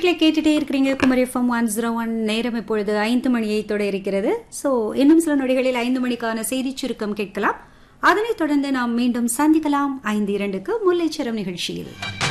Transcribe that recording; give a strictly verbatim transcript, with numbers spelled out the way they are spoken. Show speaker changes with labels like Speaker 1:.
Speaker 1: நேர்களை கேட்டுட்டே இருக்கிறீங்க Kumari FM one zero one. நேரம் இப்பொழுது ஐந்து மணியை தொட இருக்கிறது. ஸோ இன்னும் சில நொடிகளில் ஐந்து மணிக்கான செய்தி சுருக்கம் கேட்கலாம். அதனைத் தொடர்ந்து நாம் மீண்டும் சந்திக்கலாம் ஐந்து இரண்டுக்கு முல்லைச்சரம் நிகழ்ச்சியில்.